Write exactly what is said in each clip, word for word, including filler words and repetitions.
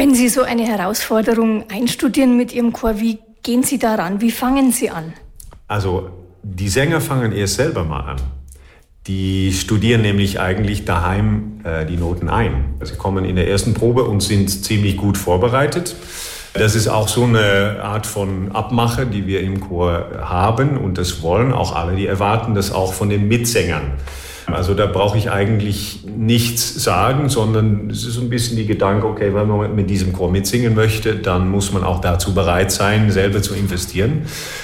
Wenn Sie so eine Herausforderung einstudieren mit Ihrem Chor, wie gehen Sie daran? Wie fangen Sie an? Also die Sänger fangen erst selber mal an. Die studieren nämlich eigentlich daheim äh, die Noten ein. Sie kommen in der ersten Probe und sind ziemlich gut vorbereitet. Das ist auch so eine Art von Abmache, die wir im Chor haben. Und das wollen auch alle, die erwarten das auch von den Mitsängern. Also da brauche ich eigentlich nichts sagen, sondern es ist so ein bisschen die Gedanke, okay, wenn man mit diesem Chor mitsingen möchte, dann muss man auch dazu bereit sein, selber zu investieren.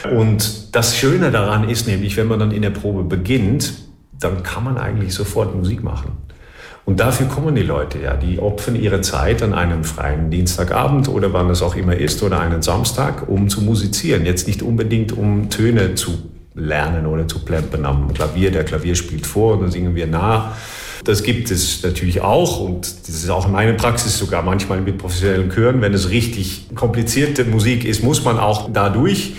Und das Schöne daran ist nämlich, wenn man dann in der Probe beginnt, dann kann man eigentlich sofort Musik machen. Und dafür kommen die Leute ja, die opfern ihre Zeit an einem freien Dienstagabend oder wann es auch immer ist oder einen Samstag, um zu musizieren. Jetzt nicht unbedingt, um Töne zu lernen oder zu plempern am Klavier. Der Klavier spielt vor und dann singen wir nach. Das gibt es natürlich auch und das ist auch in meiner Praxis sogar manchmal mit professionellen Chören. Wenn es richtig komplizierte Musik ist, muss man auch da durch.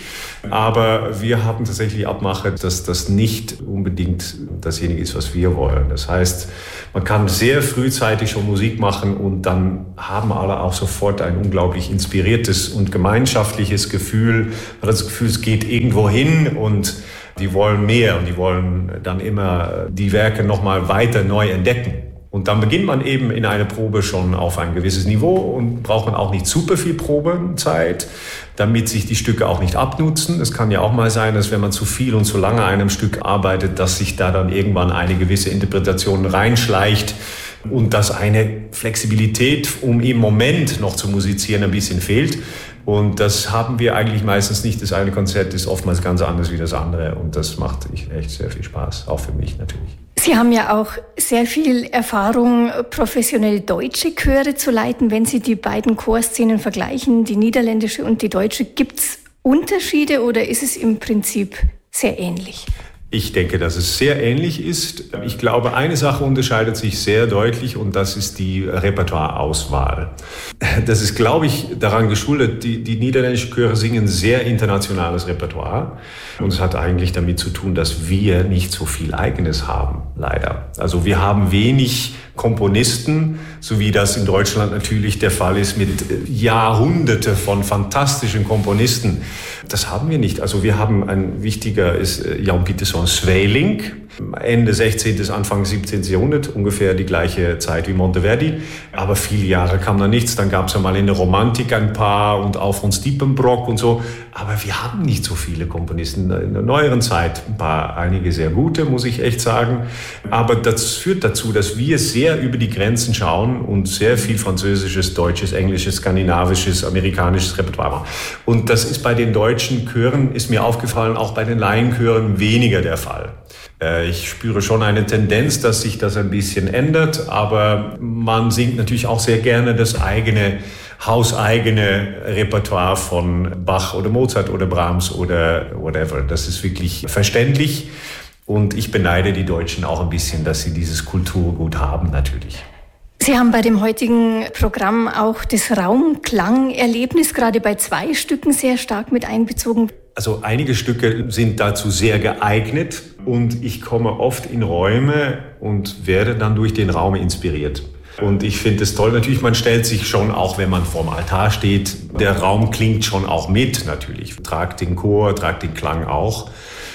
Aber wir haben tatsächlich Abmache, dass das nicht unbedingt dasjenige ist, was wir wollen. Das heißt, man kann sehr frühzeitig schon Musik machen und dann haben alle auch sofort ein unglaublich inspiriertes und gemeinschaftliches Gefühl. Man hat das Gefühl, es geht irgendwo hin und die wollen mehr und die wollen dann immer die Werke nochmal weiter neu entdecken. Und dann beginnt man eben in einer Probe schon auf ein gewisses Niveau und braucht man auch nicht super viel Probenzeit, damit sich die Stücke auch nicht abnutzen. Es kann ja auch mal sein, dass wenn man zu viel und zu lange an einem Stück arbeitet, dass sich da dann irgendwann eine gewisse Interpretation reinschleicht und dass eine Flexibilität, um im Moment noch zu musizieren, ein bisschen fehlt. Und das haben wir eigentlich meistens nicht. Das eine Konzert ist oftmals ganz anders wie das andere und das macht echt sehr viel Spaß, auch für mich natürlich. Sie haben ja auch sehr viel Erfahrung, professionell deutsche Chöre zu leiten. Wenn Sie die beiden Chorszenen vergleichen, die niederländische und die deutsche, gibt es Unterschiede oder ist es im Prinzip sehr ähnlich? Ich denke, dass es sehr ähnlich ist. Ich glaube, eine Sache unterscheidet sich sehr deutlich und das ist die Repertoireauswahl. Das ist, glaube ich, daran geschuldet, die, die niederländischen Chöre singen sehr internationales Repertoire. Und es hat eigentlich damit zu tun, dass wir nicht so viel Eigenes haben, leider. Also wir haben wenig Komponisten, so wie das in Deutschland natürlich der Fall ist mit Jahrhunderte von fantastischen Komponisten. Das haben wir nicht. Also wir haben ein wichtiger ist Jan Pieterszoon Sweelinck, Ende sechzehnten. Anfang siebzehnten. Jahrhundert, ungefähr die gleiche Zeit wie Monteverdi. Aber viele Jahre kam da nichts. Dann gab es ja mal in der Romantik ein paar und Alfons Diepenbrock und so. Aber wir haben nicht so viele Komponisten. In der neueren Zeit ein paar, einige sehr gute, muss ich echt sagen. Aber das führt dazu, dass wir sehr über die Grenzen schauen und sehr viel französisches, deutsches, englisches, skandinavisches, amerikanisches Repertoire machen. Und das ist bei den deutschen Chören, ist mir aufgefallen, auch bei den Laienchören weniger der Fall. Ich spüre schon eine Tendenz, dass sich das ein bisschen ändert, aber man singt natürlich auch sehr gerne das eigene, hauseigene Repertoire von Bach oder Mozart oder Brahms oder whatever. Das ist wirklich verständlich und ich beneide die Deutschen auch ein bisschen, dass sie dieses Kulturgut haben natürlich. Sie haben bei dem heutigen Programm auch das Raumklangerlebnis gerade bei zwei Stücken sehr stark mit einbezogen. Also einige Stücke sind dazu sehr geeignet und ich komme oft in Räume und werde dann durch den Raum inspiriert. Und ich finde es toll, natürlich, man stellt sich schon, auch wenn man vorm Altar steht, der Raum klingt schon auch mit natürlich. Tragt den Chor, tragt den Klang auch.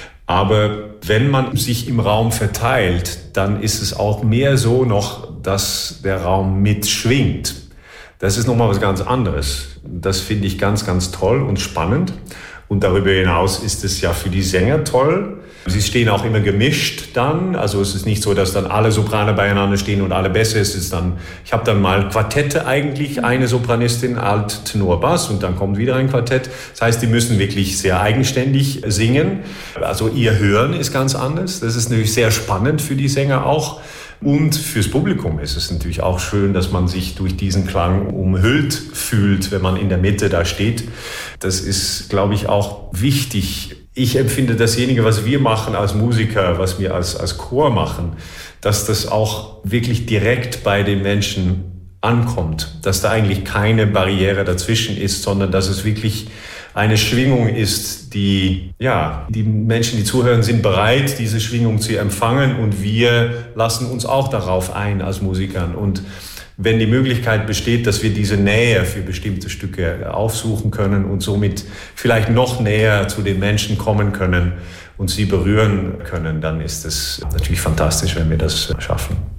Aber wenn man sich im Raum verteilt, dann ist es auch mehr so noch, dass der Raum mitschwingt. Das ist nochmal was ganz anderes. Das finde ich ganz, ganz toll und spannend. Und darüber hinaus ist es ja für die Sänger toll. Sie stehen auch immer gemischt dann. Also es ist nicht so, dass dann alle Soprane beieinander stehen und alle Bässe. Es ist dann, ich habe dann mal Quartette eigentlich, eine Sopranistin, Alt, Tenor, Bass und dann kommt wieder ein Quartett. Das heißt, die müssen wirklich sehr eigenständig singen. Also ihr Hören ist ganz anders. Das ist natürlich sehr spannend für die Sänger auch. Und fürs Publikum ist es natürlich auch schön, dass man sich durch diesen Klang umhüllt fühlt, wenn man in der Mitte da steht. Das ist, glaube ich, auch wichtig. Ich empfinde dasjenige, was wir machen als Musiker, was wir als, als Chor machen, dass das auch wirklich direkt bei den Menschen ankommt. Dass da eigentlich keine Barriere dazwischen ist, sondern dass es wirklich eine Schwingung ist, die, ja, die Menschen, die zuhören, sind bereit, diese Schwingung zu empfangen und wir lassen uns auch darauf ein als Musikern. Und Wenn die Möglichkeit besteht, dass wir diese Nähe für bestimmte Stücke aufsuchen können und somit vielleicht noch näher zu den Menschen kommen können und sie berühren können, dann ist es natürlich fantastisch, wenn wir das schaffen.